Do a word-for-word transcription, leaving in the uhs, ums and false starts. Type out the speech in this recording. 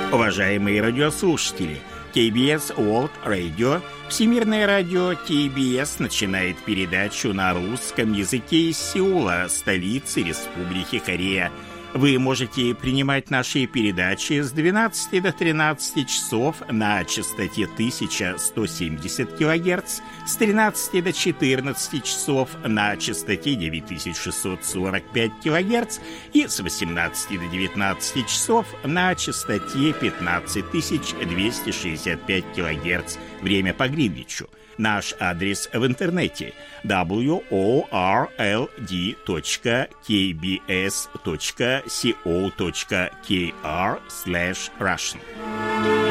Уважаемые радиослушатели, кей би эс World Radio, Всемирное радио кей би эс начинает передачу на русском языке из Сеула, столицы Республики Корея. Вы можете принимать наши передачи с двенадцати до тринадцати часов на частоте тысяча сто семьдесят килогерц, с тринадцати до четырнадцати часов на частоте девять тысяч шестьсот сорок пять килогерц и с восемнадцати до девятнадцати часов на частоте пятнадцать тысяч двести шестьдесят пять килогерц. Время по Гринвичу. Наш адрес в интернете дабл ю о ар эл ди точка кей би эс точка ко точка кей ар слэш Russian.